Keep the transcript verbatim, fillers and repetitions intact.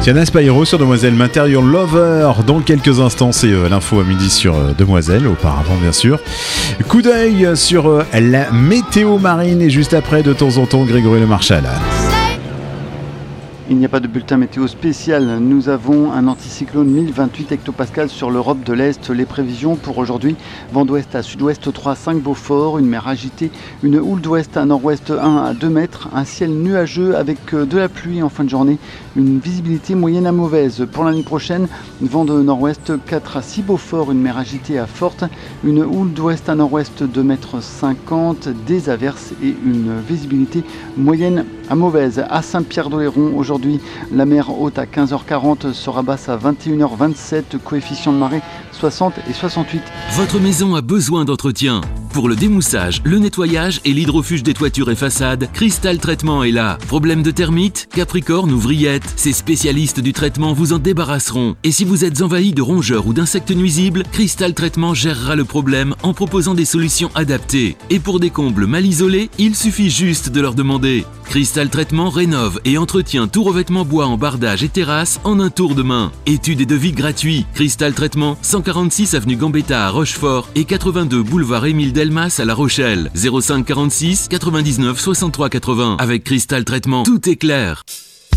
Tiana Spyro sur Demoiselle Material Lover. Dans quelques instants, c'est euh, l'info à midi sur euh, Demoiselle, auparavant bien sûr. Coup d'œil sur euh, la météo marine et juste après, de temps en temps, Grégory Le Marchal. Il n'y a pas de bulletin météo spécial. Nous avons un anticyclone mille vingt-huit hectopascales sur l'Europe de l'Est. Les prévisions pour aujourd'hui: vent d'ouest à sud-ouest trois à cinq Beaufort, une mer agitée, une houle d'ouest à nord-ouest un à deux mètres, un ciel nuageux avec de la pluie en fin de journée, une visibilité moyenne à mauvaise. Pour l'année prochaine, vent de nord-ouest quatre à six Beaufort, une mer agitée à forte, une houle d'ouest à nord-ouest deux mètres cinquante, des averses et une visibilité moyenne à mauvaise. À Saint-Pierre-d'Oléron, aujourd'hui, la mer haute à quinze heures quarante sera basse à vingt et une heures vingt-sept, coefficient de marée soixante et soixante-huit. Votre maison a besoin d'entretien. Pour le démoussage, le nettoyage et l'hydrofuge des toitures et façades, Cristal Traitement est là. Problème de termites, capricorne ou vrillettes, ces spécialistes du traitement vous en débarrasseront. Et si vous êtes envahi de rongeurs ou d'insectes nuisibles, Cristal Traitement gérera le problème en proposant des solutions adaptées. Et pour des combles mal isolés, il suffit juste de leur demander. Cristal Traitement rénove et entretient tout revêtement bois en bardage et terrasse en un tour de main. Études et devis gratuits. Cristal Traitement, cent quarante-six avenue Gambetta à Rochefort et quatre-vingt-deux boulevard Émile Delmas à La Rochelle. zéro cinq quarante-six quatre-vingt-dix-neuf soixante-trois quatre-vingts. Avec Cristal Traitement, tout est clair.